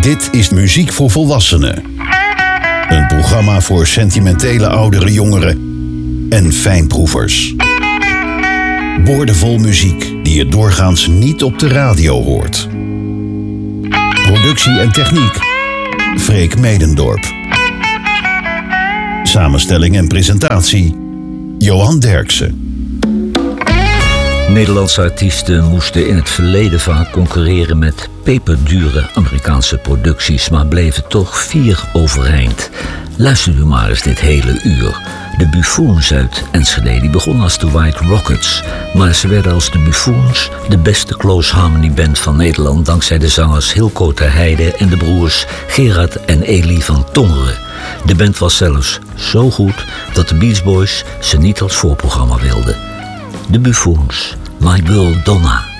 Dit is Muziek voor Volwassenen. Een programma voor sentimentele oudere jongeren en fijnproevers. Boordevol muziek die je doorgaans niet op de radio hoort. Productie en techniek, Freek Medendorp. Samenstelling en presentatie, Johan Derksen. Nederlandse artiesten moesten in het verleden vaak concurreren met peperdure Amerikaanse producties, maar bleven toch 4 overeind. Luister u maar eens dit hele uur. De Buffoons uit Enschede die begonnen als de White Rockets, maar ze werden als de Buffoons de beste close harmony band van Nederland dankzij de zangers Hilco ter Heide en de broers Gerard en Elie van Tongeren. De band was zelfs zo goed dat de Beach Boys ze niet als voorprogramma wilden. De Buffoons, My Girl Donna.